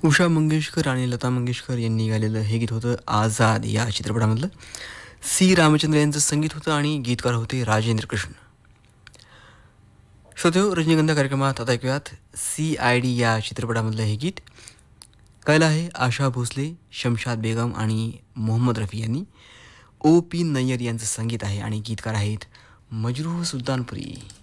उषा मंगेशकर आणि लता मंगेशकर यांनी गायलेलं हे गीत होतं आझाद या चित्रपटामधलं. सी रामचंद्र यांचं संगीत होतं आणि गीतकार होते राजेंद्र कृष्ण. श्रोतेहो, रजनीगंधा कार्यक्रमात आता ऐकूयात CID या चित्रपटामधलं हे गीत. गायलं आहे आशा भोसले, शमशाद बेगम आणि मोहम्मद रफी यांनी. OP नय्यर यांचं संगीत आहे आणि गीतकार आहेत मजरूह सुलतानपुरी.